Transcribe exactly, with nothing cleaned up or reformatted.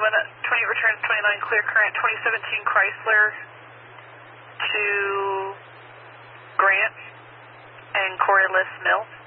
twenty returns twenty-nine, clear current twenty seventeen Chrysler to Grant and Corey List Mill.